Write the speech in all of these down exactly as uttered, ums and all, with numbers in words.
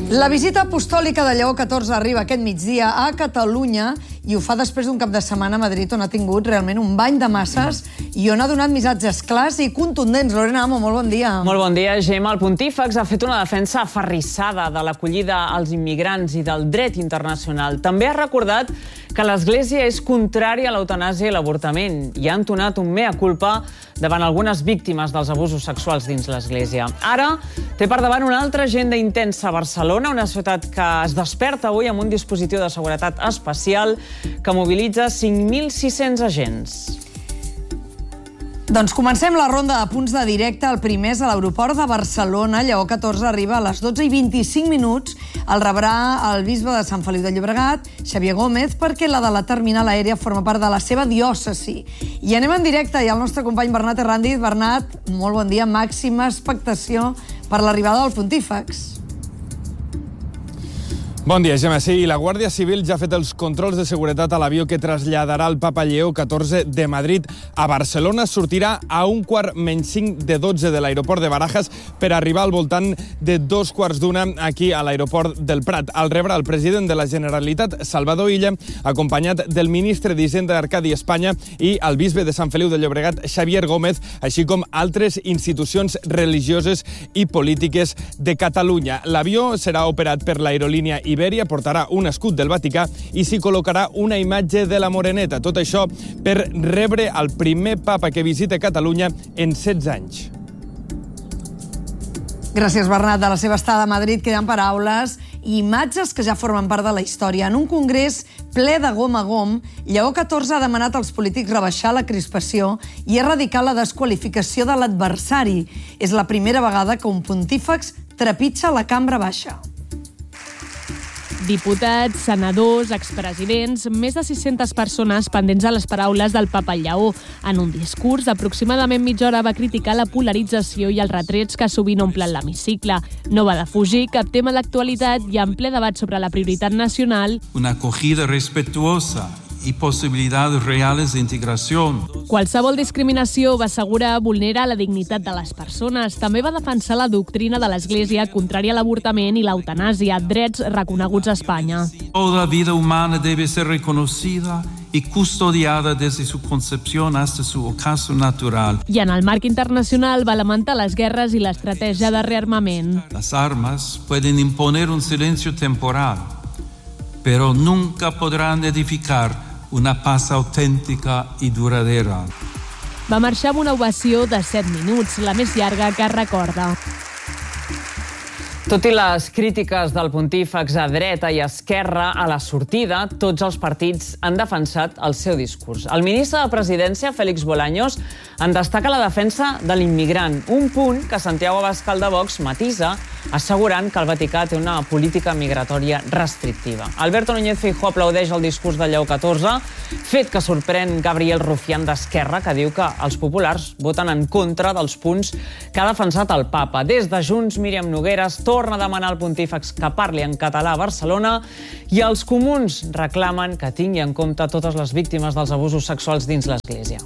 La visita apostòlica de Lleó catorze arriba aquest migdia a Catalunya i ho fa després d'un cap de setmana a Madrid on ha tingut realment un bany de masses i on ha donat missatges clars i contundents. Lorena Amo, molt bon dia. Molt bon dia, Gemma. El pontífex ha fet una defensa aferrissada de l'acollida als immigrants i del dret internacional. També ha recordat que l'Església és contrària a l'eutanàsia i l'avortament i ha entonat un mea culpa davant algunes víctimes dels abusos sexuals dins l'Església. Ara té per davant una altra agenda intensa a Barcelona, una ciutat que es desperta avui amb un dispositiu de seguretat especial que mobilitza cinc mil sis-cents agents. Doncs comencem la ronda de punts de directe. El primer és a l'aeroport de Barcelona. Lleó catorze arriba a les dotze i vint-i-cinc minuts. El rebrà el bisbe de Sant Feliu de Llobregat, Xavier Gómez, perquè la de la terminal aèria forma part de la seva diòcesi. I anem en directe. Hi ha el nostre company Bernat Herrandiz. Bernat, molt bon dia. Màxima expectació per l'arribada del pontífex. Bon dia, Gemma. Sí, la Guàrdia Civil ja ha fet els controls de seguretat a l'avió que traslladarà el papa Lleó catorze de Madrid a Barcelona. Sortirà a un quart menys cinc de dotze de l'aeroport de Barajas per arribar al voltant de dos quarts d'una aquí a l'aeroport del Prat. Al rebre el president de la Generalitat, Salvador Illa, acompanyat del ministre d'Hisenda Arcadi Espanya i el bisbe de Sant Feliu de Llobregat, Xavier Gómez, així com altres institucions religioses i polítiques de Catalunya. L'avió serà operat per l'aerolínia Iberia, portarà un escut del Vaticà i s'hi col·locarà una imatge de la Moreneta. Tot això per rebre el primer papa que visita Catalunya en setze anys. Gràcies, Bernat. De la seva estada a Madrid queden paraules i imatges que ja formen part de la història. En un congrés ple de gom a gom, Lleó catorze ha demanat als polítics rebaixar la crispació i erradicar la desqualificació de l'adversari. És la primera vegada que un pontífex trepitja la cambra baixa. Diputats, senadors, expresidents, més de sis-centes persones pendents a les paraules del papa Lleó. En un discurs d'aproximadament mitja hora va criticar la polarització i els retrets que sovint omplen l'hemicicle. No va defugir cap tema d'actualitat i en ple debat sobre la prioritat nacional. Una acogida respetuosa i possibilitats reals d'integració. Qualsevol discriminació, va assegurar, vulnera la dignitat de les persones. També va defensar la doctrina de l'Església contrària a l'avortament i l'eutanàsia, drets reconeguts a Espanya. Toda vida humana debe ser reconocida y custodiada desde su concepción hasta su ocaso natural. I en el marc internacional va lamentar les guerres i l'estratègia de rearmament. Las armas pueden imponer un silencio temporal, pero nunca podrán edificar una paz autèntica i duradera. Va marxar amb una ovació de set minuts, la més llarga que recorda. Tot i les crítiques del pontífex a dreta i esquerra a la sortida, tots els partits han defensat el seu discurs. El ministre de Presidència, Félix Bolaños, en destaca la defensa de l'immigrant, un punt que Santiago Abascal de Vox matisa, assegurant que el Vaticà té una política migratòria restrictiva. Alberto Núñez Feijóo aplaudeix el discurs de Lleó catorze, fet que sorprèn Gabriel Rufián d'Esquerra, que diu que els populars voten en contra dels punts que ha defensat el papa. Des de Junts, Míriam Nogueras torna a demanar al pontífex que parli en català a Barcelona i els comuns reclamen que tingui en compte totes les víctimes dels abusos sexuals dins l'Església.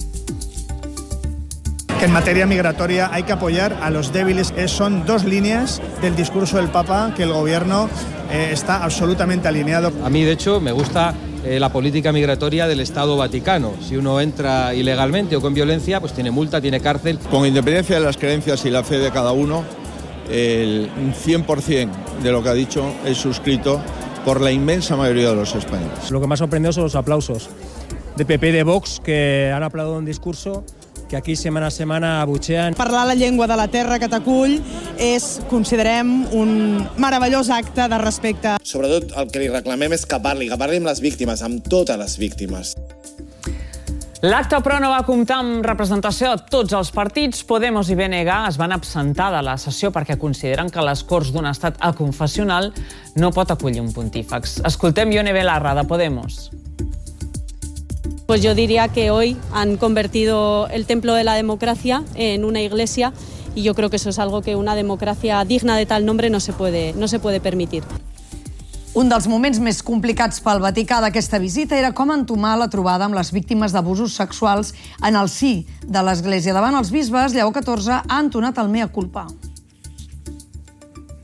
Que en materia migratoria hay que apoyar a los débiles. Son dos líneas del discurso del Papa que el gobierno eh, está absolutamente alineado. A mí, de hecho, me gusta eh, la política migratoria del Estado Vaticano. Si uno entra ilegalmente o con violencia, pues tiene multa, tiene cárcel. Con independencia de las creencias y la fe de cada uno, el cien por cien de lo que ha dicho es suscrito por la inmensa mayoría de los españoles. Lo que me ha sorprendido son los aplausos de P P y de Vox, que han aplaudido un discurso que aquí setmana a setmana abuchean. Parlar la llengua de la terra que t'acull és, considerem, un meravellós acte de respecte. Sobretot el que li reclamem és que parli, que parli amb les víctimes, amb totes les víctimes. L'acte, però, no va comptar amb representació de tots els partits. Podemos i B N G es van absentar de la sessió perquè consideren que les Corts d'un estat aconfessional no pot acollir un pontífex. Escoltem Ione Belarra, de Podemos. Pues yo diría que hoy han convertido el templo de la democracia en una iglesia y yo creo que eso es algo que una democracia digna de tal nombre no se puede, no se puede permitir. Un dels moments més complicats pel Vaticà d'aquesta visita era com entomar la trobada amb les víctimes d'abusos sexuals en el si de l'Església. Davant els bisbes, Lleó catorze ha entonat el mea culpa.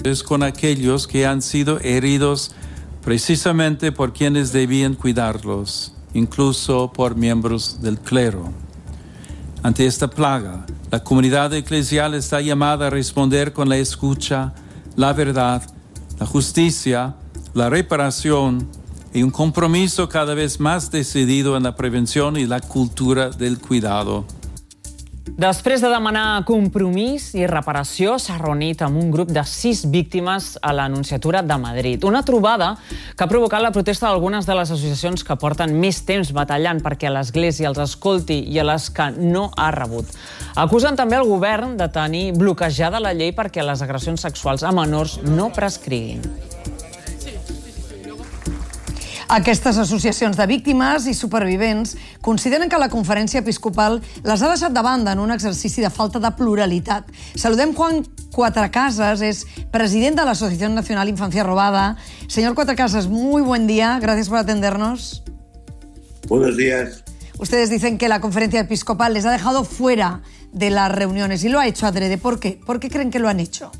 Es con aquellos que han sido heridos precisamente por quienes debían cuidarlos, incluso por miembros del clero. Ante esta plaga, la comunidad eclesial está llamada a responder con la escucha, la verdad, la justicia, la reparación y un compromiso cada vez más decidido en la prevención y la cultura del cuidado. Després de demanar compromís i reparació, s'ha reunit amb un grup de sis víctimes a l'Anunciatura de Madrid. Una trobada que ha provocat la protesta d'algunes de les associacions que porten més temps batallant perquè l'Església els escolti i a les que no ha rebut. Acusen també el govern de tenir bloquejada la llei perquè les agressions sexuals a menors no prescriguin. Aquestes associacions de víctimes i supervivents consideren que la Conferència Episcopal les ha deixat de banda en un exercici de falta de pluralitat. Saludem Juan Cuatrecasas, es president de la Asociación Nacional Infancia Robada. Señor Cuatrecasas, muy buen día, gracias por atendernos. Buenos días. Ustedes dicen que la Conferencia Episcopal les ha dejado fuera de las reuniones y lo ha hecho adrede. ¿Por qué? ¿Por qué creen que lo han hecho?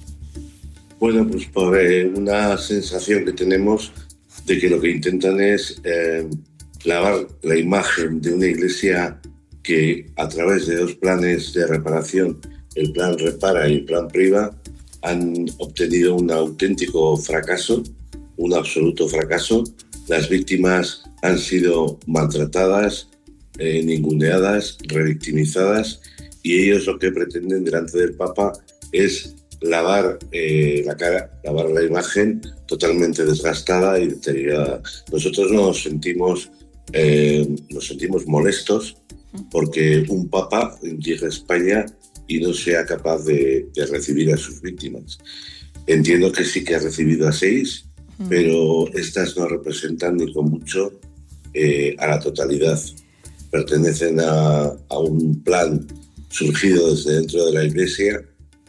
Bueno, pues por eh, una sensación que tenemos de que lo que intentan es eh, lavar la imagen de una iglesia que a través de dos planes de reparación, el plan Repara y el plan Priva, han obtenido un auténtico fracaso, un absoluto fracaso. Las víctimas han sido maltratadas, eh, ninguneadas, revictimizadas, y ellos lo que pretenden delante del Papa es lavar eh, la cara, lavar la imagen totalmente desgastada y deteriorada. Nosotros nos sentimos, eh, nos sentimos molestos porque un papa llega a España y no sea capaz de, de recibir a sus víctimas. Entiendo que sí que ha recibido a seis, mm. pero estas no representan ni con mucho eh, a la totalidad. Pertenecen a, a un plan surgido desde dentro de la Iglesia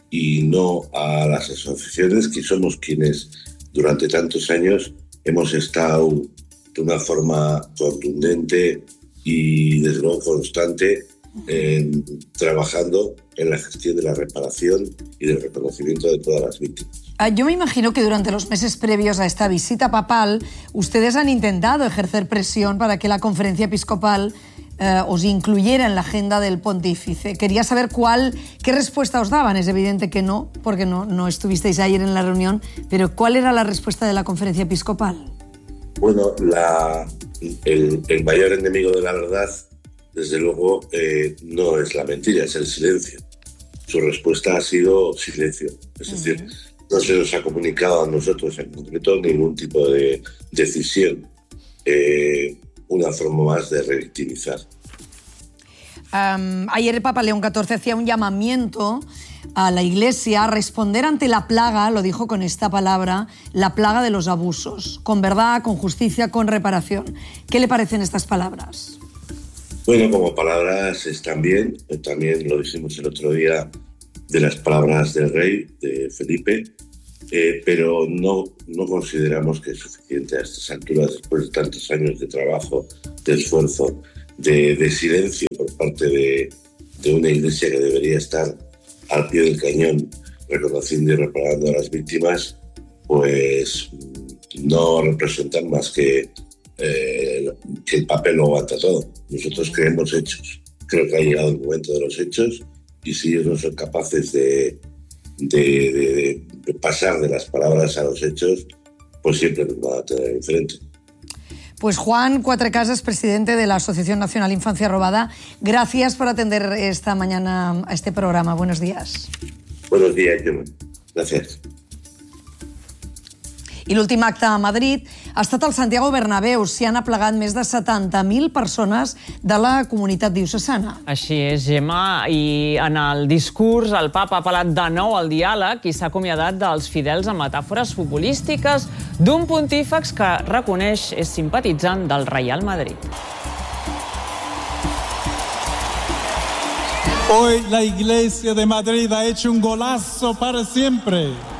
y no a las asociaciones que somos quienes durante tantos años hemos estado de una forma contundente y desde luego constante eh, trabajando en la gestión de la reparación y del reconocimiento de todas las víctimas. Yo me imagino que durante los meses previos a esta visita papal ustedes han intentado ejercer presión para que la Conferencia Episcopal Eh, os incluyera en la agenda del pontífice. Quería saber cuál, qué respuesta os daban. Es evidente que no, porque no, no estuvisteis ayer en la reunión, pero ¿cuál era la respuesta de la Conferencia Episcopal? Bueno, la, el, el mayor enemigo de la verdad, desde luego, eh, no es la mentira, es el silencio. Su respuesta ha sido silencio. Es uh-huh. decir, no se nos ha comunicado a nosotros en concreto ningún tipo de decisión. Eh, una forma más de revictimizar. Um, ayer el Papa León catorce hacía un llamamiento a la Iglesia a responder ante la plaga, lo dijo con esta palabra, la plaga de los abusos, con verdad, con justicia, con reparación. ¿Qué le parecen estas palabras? Bueno, como palabras están bien, también lo dijimos el otro día de las palabras del rey, de Felipe, Eh, pero no, no consideramos que es suficiente a estas alturas, después de tantos años de trabajo, de esfuerzo, de, de silencio por parte de, de una iglesia que debería estar al pie del cañón, reconociendo y reparando a las víctimas, pues no representan más que, eh, que el papel lo aguanta todo. Nosotros creemos hechos. Creo que ha llegado el momento de los hechos, y si ellos no son capaces de De, de, de pasar de las palabras a los hechos, pues siempre nos van a tener enfrente. Pues Juan Cuatrecasas, presidente de la Asociación Nacional Infancia Robada, gracias por atender esta mañana a este programa. Buenos días. Buenos días, Gemma. Gracias. I l'últim acte a Madrid ha estat al Santiago Bernabéu. S'hi han aplegat més de setanta mil persones de la comunitat diocesana. Així és, Gemma, i en el discurs el papa ha apel·lat de nou al diàleg i s'ha acomiadat dels fidels amb metàfores futbolístiques d'un pontífex que reconeix és simpatitzant del Real Madrid. Hoy la Iglesia de Madrid ha hecho un golazo para siempre.